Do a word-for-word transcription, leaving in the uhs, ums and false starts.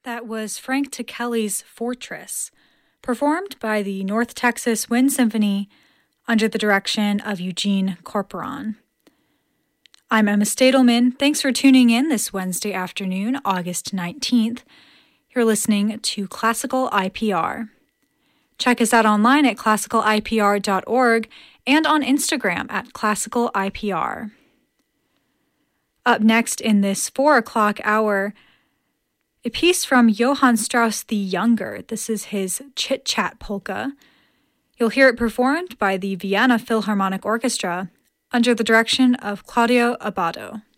That was Frank Ticheli's Fortress, performed by the North Texas Wind Symphony under the direction of Eugene Corporon. I'm Emma Stadelman. Thanks for tuning in this Wednesday afternoon, August nineteenth. You're listening to Classical I P R. Check us out online at classical I P R dot org and on Instagram at classical I P R. Up next in this four o'clock hour, a piece from Johann Strauss the Younger. This is his Chit Chat Polka. You'll hear it performed by the Vienna Philharmonic Orchestra under the direction of Claudio Abbado.